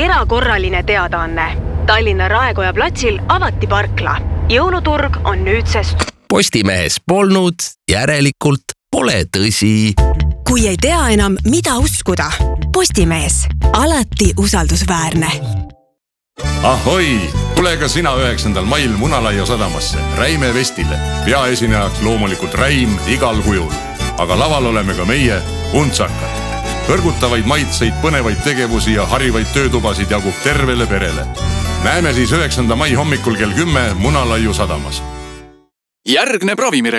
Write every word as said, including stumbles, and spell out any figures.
erakorraline teadaanne. Tallinna Raekoja platsil avati parkla. Jõuluturg on nüüdsest. Postimehes polnud, järelikult pole tõsi. Kui ei tea enam, mida uskuda. Postimees. Alati usaldusväärne. Ahoi! Tule ka sina üheksandal mail Munalaia sadamasse, Räime Vestile. Peaesinejaks loomulikult Räim igal kujul. Aga laval oleme ka meie, untsakad. Kõrgutavaid maitseid, põnevaid tegevusi ja harivaid töötubasid jagub tervele perele. Näeme siis üheksanda mai hommikul kell kümme Munalaiu sadamas. Järgneb ravimire